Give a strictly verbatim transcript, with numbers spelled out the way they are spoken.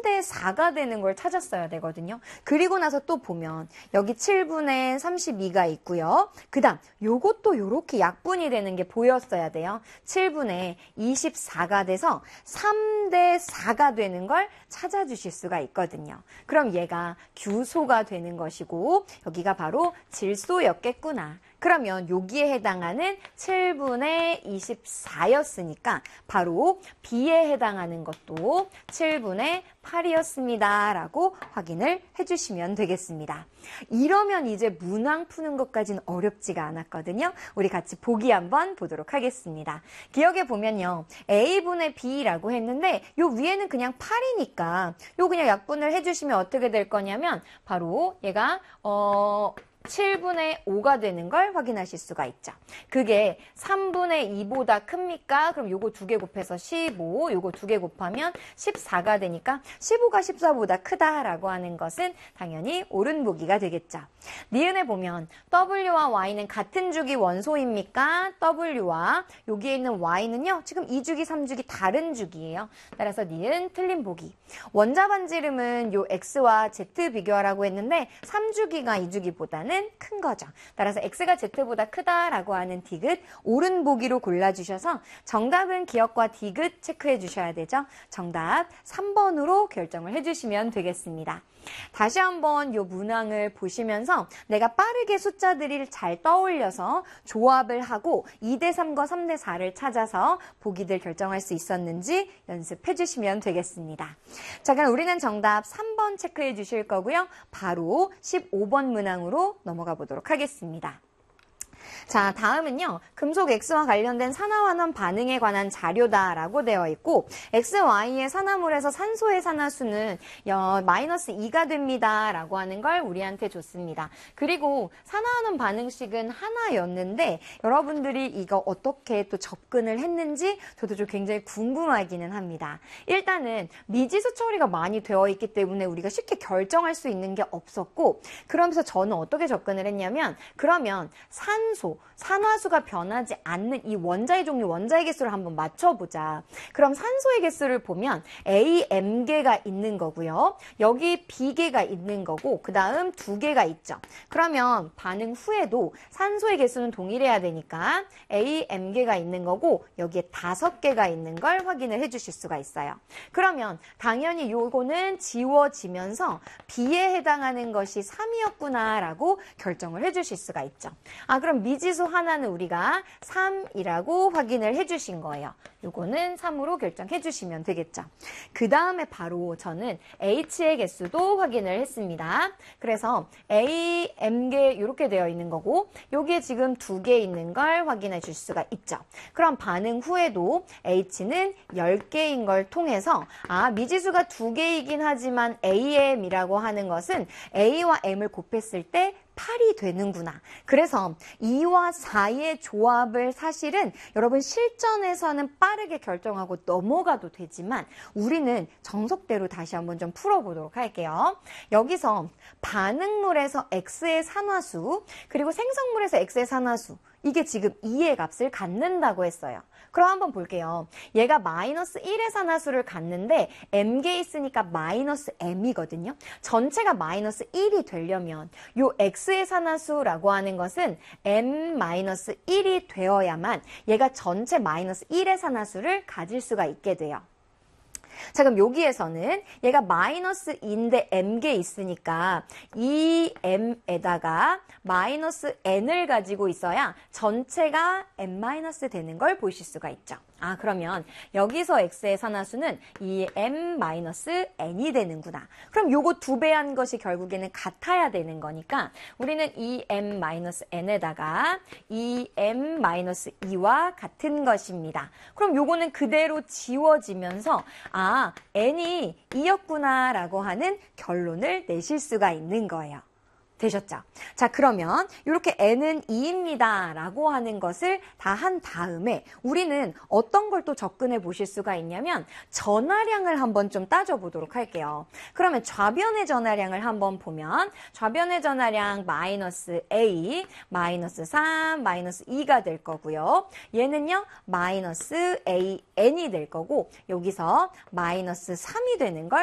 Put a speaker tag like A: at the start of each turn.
A: 대 사가 되는 걸 찾았어야 되거든요. 그리고 나서 또 보면 여기 칠분의 삼십이가 있고요. 그 다음 요것도 요렇게 약분이 되는 게 보였어야 돼요. 칠분의 이십사가 돼서 삼 대 사가 되는 걸 찾아주실 수가 있거든요. 그럼 얘가 규소가 되는 것이고 여기가 바로 질소였겠구나. 그러면 여기에 해당하는 칠분의 이십사였으니까 바로 B에 해당하는 것도 칠분의 팔이었습니다. 라고 확인을 해주시면 되겠습니다. 이러면 이제 문항 푸는 것까지는 어렵지가 않았거든요. 우리 같이 보기 한번 보도록 하겠습니다. 기억해 보면요. A분의 B라고 했는데 요 위에는 그냥 팔이니까 요 그냥 약분을 해주시면 어떻게 될 거냐면 바로 얘가 어... 칠분의 오가 되는 걸 확인하실 수가 있죠. 그게 삼분의 이보다 큽니까? 그럼 요거 두 개 곱해서 십오, 요거 두 개 곱하면 십사가 되니까 십오가 십사보다 크다라고 하는 것은 당연히 옳은 보기가 되겠죠. 니은에 보면 W와 Y는 같은 주기 원소입니까? W와 여기에 있는 Y는요. 지금 이 주기, 삼 주기 다른 주기예요. 따라서 니은 틀린 보기. 원자 반지름은 요 X와 Z 비교하라고 했는데 삼 주기가 이 주기보다는 큰 거죠. 따라서 X가 Z보다 크다라고 하는 디귿 옳은 보기로 골라주셔서 정답은 기억과 디귿 체크해 주셔야 되죠. 정답 삼 번으로 결정을 해주시면 되겠습니다. 다시 한번 이 문항을 보시면서 내가 빠르게 숫자들을 잘 떠올려서 조합을 하고 이 대 삼과 삼 대 사를 찾아서 보기들 결정할 수 있었는지 연습해 주시면 되겠습니다. 자, 그럼 우리는 정답 삼 번 체크해 주실 거고요. 바로 십오 번 문항으로 넘어가 보도록 하겠습니다. 자, 다음은요. 금속 X와 관련된 산화환원 반응에 관한 자료다라고 되어 있고 엑스 와이의 산화물에서 산소의 산화수는 마이너스 이가 됩니다. 라고 하는 걸 우리한테 줬습니다. 그리고 산화환원 반응식은 하나였는데 여러분들이 이거 어떻게 또 접근을 했는지 저도 좀 굉장히 궁금하기는 합니다. 일단은 미지수 처리가 많이 되어 있기 때문에 우리가 쉽게 결정할 수 있는 게 없었고 그러면서 저는 어떻게 접근을 했냐면 그러면 산소 산화수가 변하지 않는 이 원자의 종류, 원자의 개수를 한번 맞춰보자. 그럼 산소의 개수를 보면 A, M개가 있는 거고요. 여기 B개가 있는 거고 그 다음 두 개가 있죠. 그러면 반응 후에도 산소의 개수는 동일해야 되니까 A, M개가 있는 거고 여기에 다섯 개가 있는 걸 확인을 해주실 수가 있어요. 그러면 당연히 요거는 지워지면서 B에 해당하는 것이 삼이었구나 라고 결정을 해주실 수가 있죠. 아, 그럼 미지수 하나는 우리가 삼이라고 확인을 해주신 거예요. 요거는 삼으로 결정해 주시면 되겠죠. 그 다음에 바로 저는 H의 개수도 확인을 했습니다. 그래서 A, M개 이렇게 되어 있는 거고 여기에 지금 두 개 있는 걸 확인해 줄 수가 있죠. 그럼 반응 후에도 H는 열 개인 걸 통해서 아 미지수가 두 개이긴 하지만 A, M이라고 하는 것은 A와 M을 곱했을 때 팔이 되는구나. 그래서 이와 사의 조합을 사실은 여러분 실전에서는 빠르게 결정하고 넘어가도 되지만 우리는 정석대로 다시 한번 좀 풀어보도록 할게요. 여기서 반응물에서 X의 산화수 그리고 생성물에서 X의 산화수 이게 지금 이의 값을 갖는다고 했어요. 그럼 한번 볼게요. 얘가 마이너스 일의 산화수를 갖는데 M개 있으니까 마이너스 M이거든요. 전체가 마이너스 일이 되려면 요 X의 산화수라고 하는 것은 M 마이너스 일이 되어야만 얘가 전체 마이너스 일의 산화수를 가질 수가 있게 돼요. 자, 그럼 여기에서는 얘가 마이너스 이인데 M개 있으니까 이 M에다가 마이너스 N을 가지고 있어야 전체가 M 마이너스 되는 걸 보실 수가 있죠. 아, 그러면 여기서 X의 산화수는 이 M 마이너스 N이 되는구나. 그럼 요거 두 배 한 것이 결국에는 같아야 되는 거니까 우리는 이 M 마이너스 N에다가 이 M 마이너스 이와 같은 것입니다. 그럼 요거는 그대로 지워지면서 아, N이 이였구나 라고 하는 결론을 내실 수가 있는 거예요. 되셨죠? 자, 그러면 이렇게 N은 이입니다 라고 하는 것을 다 한 다음에 우리는 어떤 걸 또 접근해 보실 수가 있냐면 전하량을 한번 좀 따져보도록 할게요. 그러면 좌변의 전하량을 한번 보면 좌변의 전하량 마이너스 A, 마이너스 삼, 마이너스 이가 될 거고요. 얘는요 마이너스 A, N이 될 거고 여기서 마이너스 삼이 되는 걸